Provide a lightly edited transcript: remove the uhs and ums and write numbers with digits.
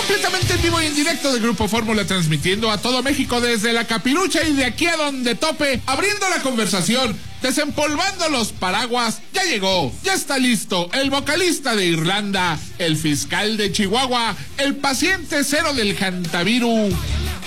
Completamente en vivo y en directo de Grupo Fórmula, transmitiendo a todo México desde la Capirucha y de aquí a donde tope, abriendo la conversación, desempolvando los paraguas. Ya llegó, ya está listo el vocalista de Irlanda, el fiscal de Chihuahua, el paciente cero del Hantavirus.